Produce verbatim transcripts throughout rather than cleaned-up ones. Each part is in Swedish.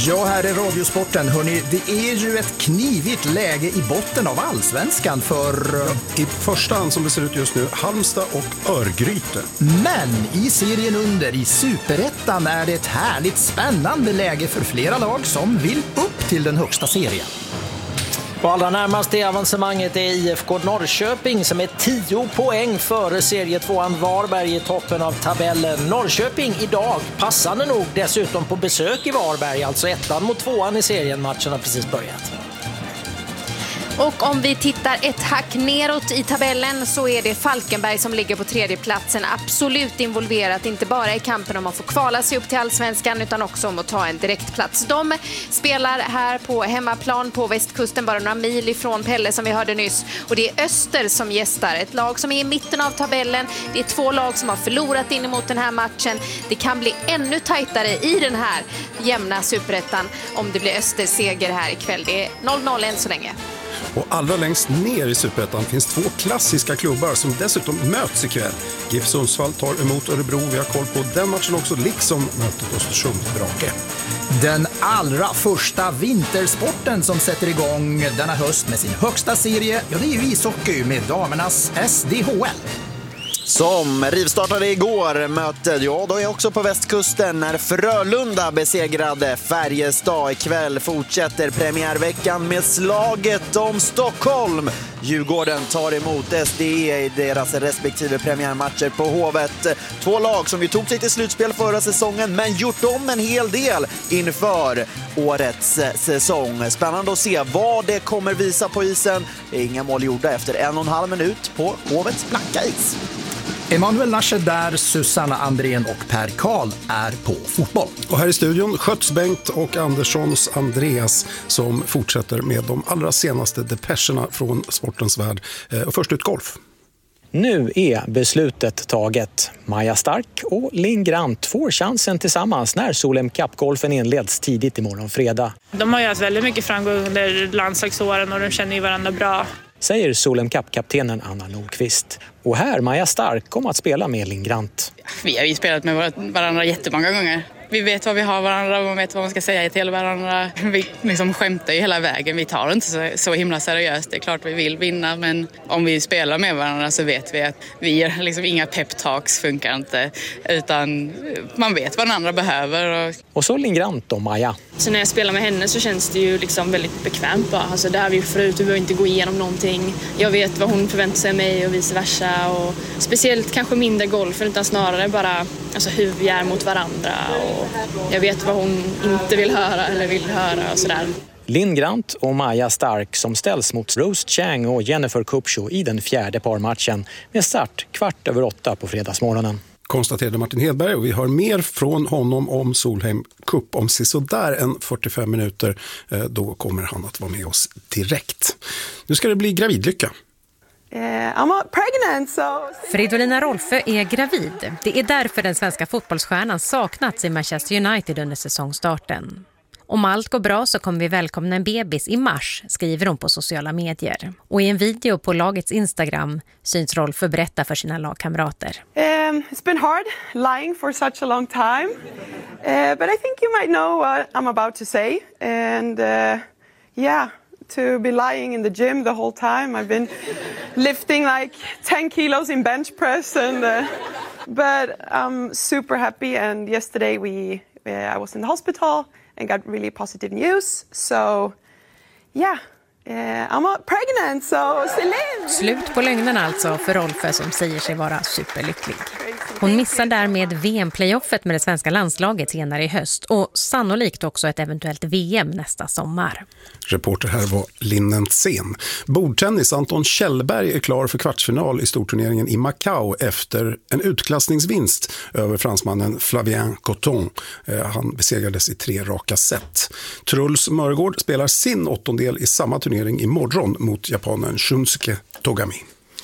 Ja, här är Radiosporten. Hörrni, det är ju ett knivigt läge i botten av allsvenskan för... I första hand som det ser ut just nu, Halmstad och Örgryte. Men i serien under, i Superettan, är det ett härligt spännande läge för flera lag som vill upp till den högsta serien. Och allra närmast i avancemanget är I F K Norrköping som är tio poäng före serietvåan Varberg i toppen av tabellen. Norrköping idag passande nog dessutom på besök i Varberg, alltså ettan mot tvåan i serien. Matchen har precis börjat. Och om vi tittar ett hack neråt i tabellen så är det Falkenberg som ligger på tredje platsen, absolut involverat inte bara i kampen om att få kvala sig upp till allsvenskan utan också om att ta en direktplats. De spelar här på hemmaplan på västkusten, bara några mil ifrån Pelle som vi hörde nyss, och det är Öster som gästar, ett lag som är i mitten av tabellen. Det är två lag som har förlorat in emot den här matchen. Det kan bli ännu tajtare i den här jämna Superettan om det blir Östers seger här ikväll. Det är noll noll än så länge. Och allra längst ner i Superettan finns två klassiska klubbar som dessutom möts ikväll. G I F Sundsvall tar emot Örebro. Vi har koll på den matchen också, liksom mötet Östersund-Brage. Den allra första vintersporten som sätter igång denna höst med sin högsta serie, ja, det är ju ishockey med damernas S D H L. Som rivstartade igår mötet, ja då är också på västkusten när Frölunda besegrade Färjestad. Ikväll fortsätter premiärveckan med slaget om Stockholm. Djurgården tar emot S D E i deras respektive premiärmatcher på Hovet. Två lag som ju tog sig till slutspel förra säsongen men gjort om en hel del inför årets säsong. Spännande att se vad det kommer visa på isen. Inga mål gjorda efter en och en halv minut på Hovets blanka is. Emanuel Nasche där, Susanna Andrén och Per Karl är på fotboll. Och här i studion Sköts Bengt och Anderssons Andreas som fortsätter med de allra senaste depescherna från sportens värld. Och först ut golf. Nu är beslutet taget. Maja Stark och Linn Grant får chansen tillsammans när Solheim Cup-golfen inleds tidigt imorgon fredag. De har ju haft väldigt mycket framgång under landslagsåren och de känner ju varandra bra. Säger Solheim Cup-kaptenen Anna Nordqvist. Och här Maja Stark kommer att spela med Linn Grant. Vi har ju spelat med varandra jättemånga gånger. Vi vet vad vi har varandra och man vet vad man ska säga till varandra. Vi liksom skämtar ju hela vägen. Vi tar det inte så, så himla seriöst. Det är klart vi vill vinna, men om vi spelar med varandra så vet vi att vi gör liksom inga pep-talks, funkar inte. Utan man vet vad den andra behöver. Och, och så Linn Grant och Maja. Så när jag spelar med henne så känns det ju liksom väldigt bekvämt bara. Alltså det har vi ju förut, vi behöver inte gå igenom någonting. Jag vet vad hon förväntar sig av mig och vice versa. Och speciellt kanske mindre golfen utan snarare bara alltså, hur vi är mot varandra. Och jag vet vad hon inte vill höra eller vill höra och sådär. Linn Grant och Maja Stark som ställs mot Rose Chang och Jennifer Kupcho i den fjärde parmatchen med start kvart över åtta på fredagsmorgonen. Konstaterade Martin Hedberg, och vi har mer från honom om Solheim Cup om sådär en fyrtiofem minuter. Då kommer han att vara med oss direkt. Nu ska det bli gravidlycka. Uh, I'm pregnant, so... Fridolina Rolfö är gravid. Det är därför den svenska fotbollsstjärnan saknats i Manchester United under säsongstarten. Om allt går bra så kommer vi välkomna en bebis i mars, skriver hon på sociala medier. Och i en video på lagets Instagram syns Rolfö berätta för sina lagkamrater. Um, it's been hard lying for such a long time. Uh, but I think you might know what I'm about to say. And uh, yeah... to be lying in the gym the whole time. I've been lifting like ten kilos in bench press, and uh, but I'm super happy. And yesterday we, uh, I was in the hospital and got really positive news. So, yeah, uh, I'm pregnant. So, Celine. Slut på lögnen alltså för Rolfö som säger sig vara superlycklig. Hon missar därmed V M-playoffet med det svenska landslaget senare i höst och sannolikt också ett eventuellt V M nästa sommar. Reporter här var Linnentsen. Bordtennis Anton Kjellberg är klar för kvartsfinal i storturneringen i Macau efter en utklassningsvinst över fransmannen Flavien Coton. Han besegrades i tre raka set. Truls Mörgård spelar sin åttondel i samma turnering imorgon mot japanen Shunsuke Togami.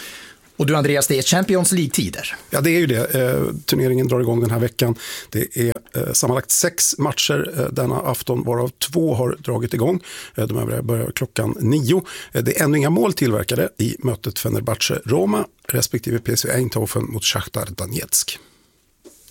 Och du Andreas, det är Champions League-tider. Ja, det är ju det. Eh, turneringen drar igång den här veckan. Det är eh, sammanlagt sex matcher eh, denna afton, varav två har dragit igång. Eh, de övriga börjar klockan nio. Eh, det är ännu inga mål tillverkade i mötet Fenerbahce Roma respektive P S V Eindhoven mot Shakhtar Donetsk.